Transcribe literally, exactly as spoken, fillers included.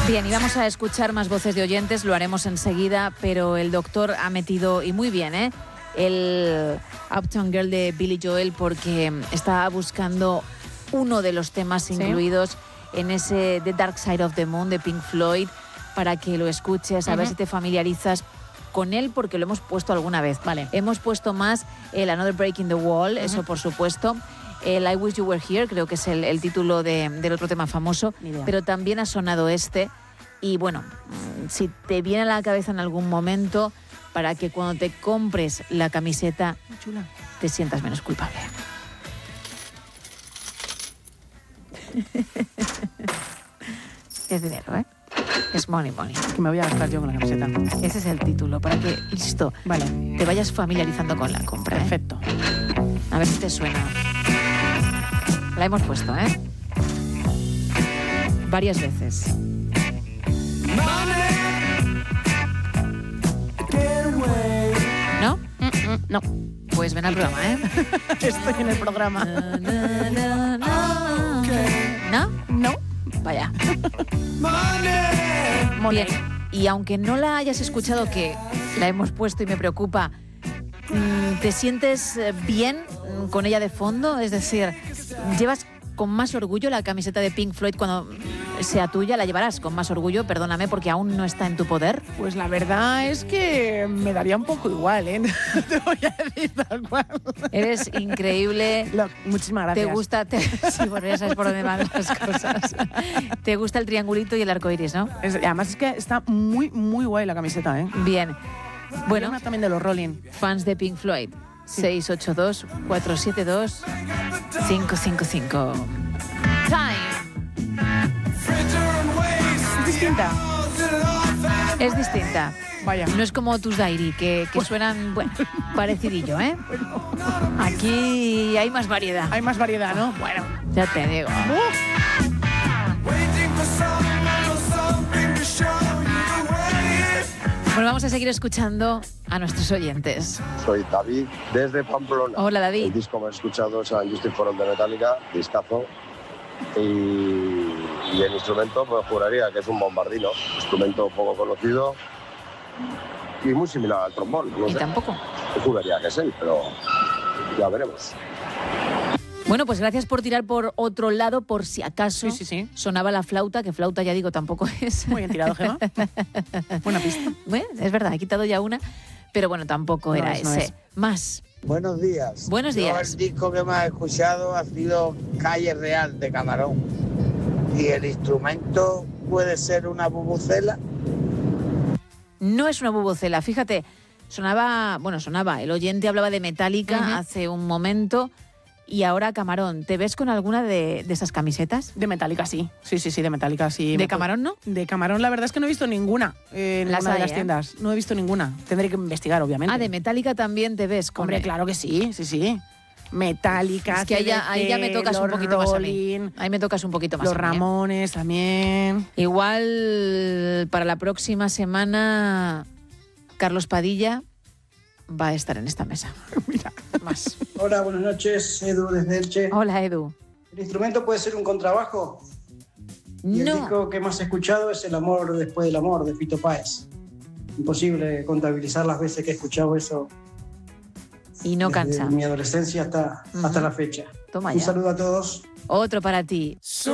Bien, y vamos a escuchar más voces de oyentes, lo haremos enseguida, pero el doctor ha metido, y muy bien, ¿eh? el Uptown Girl de Billy Joel, porque estaba buscando uno de los temas ¿Sí? incluidos en ese The Dark Side of the Moon de Pink Floyd, para que lo escuches, a uh-huh. ver si te familiarizas con él, porque lo hemos puesto alguna vez. Vale. Hemos puesto más el Another Break in the Wall, uh-huh. eso por supuesto. El I Wish You Were Here, creo que es el, el título de, del otro tema famoso, pero también ha sonado este. Y bueno, si te viene a la cabeza en algún momento, para que cuando te compres la camiseta Chula. te sientas menos culpable. Es dinero, ¿eh? Es money, money. Que me voy a gastar yo con la camiseta. Ese es el título, para que, insisto, vale. te vayas familiarizando con la compra. Perfecto. ¿eh? A ver si te suena. La hemos puesto, ¿eh? Varias veces. ¿No? Mm-mm, no. Pues ven al programa, ¿eh? Estoy en el programa. Na, na, na, na. ¿No? No. Vaya. Money. Bien. Y aunque no la hayas escuchado, que la hemos puesto y me preocupa, ¿te sientes bien con ella de fondo? Es decir, ¿llevas con más orgullo la camiseta de Pink Floyd cuando sea tuya? ¿La llevarás con más orgullo? Perdóname, porque aún no está en tu poder. Pues la verdad es que me daría un poco igual, ¿eh? Te voy a decir tal cual. Eres increíble. Lo, muchísimas gracias. Te gusta... Te, sí, bueno, ya sabes por dónde van las cosas. Te gusta el triangulito y el arco iris, ¿no? Es, además es que está muy, muy guay la camiseta, ¿eh? Bien. Bueno, una también de los Rolling. Fans de Pink Floyd. Sí. seis ocho dos, cuatro siete dos, cinco cinco cinco. Time. ¿Es distinta? Es distinta. Vaya. No es como tus Diary, que, que suenan, bueno, parecidillo, ¿eh? Aquí hay más variedad. Hay más variedad, ¿no? Bueno. Ya te digo. Uh. Bueno, vamos a seguir escuchando a nuestros oyentes. Soy David, desde Pamplona. Hola, David. El disco más escuchado es Unjustice for All de Metallica, discazo. Y, y el instrumento, pues juraría que es un bombardino, instrumento poco conocido y muy similar al trombón. No ¿Y sé. tampoco? Yo juraría que es él, pero ya veremos. Bueno, pues gracias por tirar por otro lado, por si acaso sí, sí, sí. sonaba la flauta, que flauta ya digo tampoco es. Muy bien tirado, Gemma. Buena pista. Bueno, es verdad, he quitado ya una, pero bueno, tampoco no era es, no ese. es. Más. Buenos días. Buenos días. Yo el disco que más he escuchado ha sido Calle Real de Camarón. ¿Y el instrumento puede ser una bubucela? No es una bubucela, fíjate, sonaba, bueno, sonaba, el oyente hablaba de Metallica uh-huh. hace un momento. Y ahora Camarón, ¿te ves con alguna de, de esas camisetas? De Metallica, sí. Sí, sí, sí, de Metallica, sí. ¿De Camarón no? De Camarón, la verdad es que no he visto ninguna eh, en las ninguna hay, de las ¿eh? tiendas. No he visto ninguna. Tendré que investigar, obviamente. Ah, de Metallica también te ves. Con Hombre, el... claro que sí, sí, sí. Metallica, es que ahí ya, ahí ya me tocas un poquito Rolling, más a mí. Ahí me tocas un poquito más Los a mí, Ramones ¿eh? también. Igual para la próxima semana Carlos Padilla va a estar en esta mesa. Mira, más. Hola, buenas noches, Edu desde Elche. Hola, Edu. ¿El instrumento puede ser un contrabajo? Y no. el disco que más he escuchado es El amor después del amor, de Fito Páez. Imposible contabilizar las veces que he escuchado eso. Y no desde cansa. mi adolescencia hasta, uh-huh. hasta la fecha. Toma un ya. saludo a todos. Otro para ti.